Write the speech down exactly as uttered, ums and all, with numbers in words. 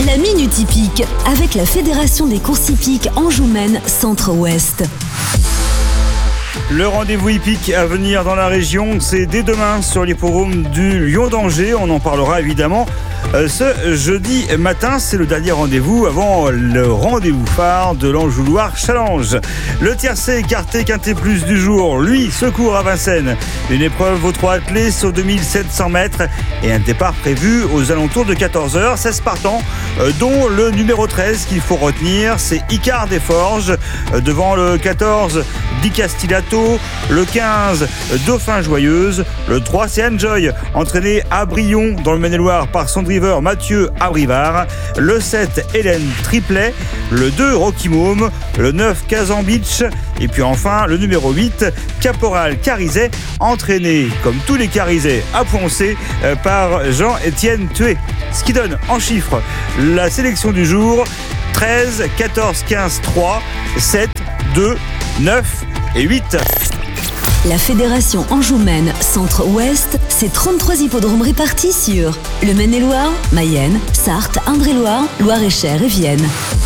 La Minute Hippique avec la Fédération des courses hippiques Anjou-Maine Centre-Ouest. Le rendez-vous hippique à venir dans la région, c'est dès demain sur l'hippodrome du Lion d'Angers. On en parlera évidemment euh, ce jeudi matin. C'est le dernier rendez-vous avant le rendez-vous phare de l'Anjou-Loire Challenge. Le tiercé écarté quintet plus du jour, lui, secours à Vincennes. Une épreuve aux trois attelés sur deux mille sept cents mètres et un départ prévu aux alentours de quatorze heures. seize partants, euh, dont le numéro treize qu'il faut retenir, c'est Icare des Forges. Euh, devant le quatorze, Di Castillato, le quinze, Dauphin Joyeuse, le trois, c'est Enjoy, entraîné à Brion dans le Maine-et-Loire par son driver Mathieu Abrivard, le sept, Hélène Triplet, le deux, Rocky Môme, le neuf, Kazan Beach, et puis enfin le numéro huit, Caporal Carizet, entraîné comme tous les Carizet à Poncé par Jean-Étienne Thué. Ce qui donne en chiffres la sélection du jour: treize, quatorze, quinze, trois, sept, deux, neuf et huit. La Fédération Anjou-Maine Centre-Ouest, c'est trente-trois hippodromes répartis sur le Maine-et-Loire, Mayenne, Sarthe, Indre-et-Loire, Loire-et-Cher et Vienne.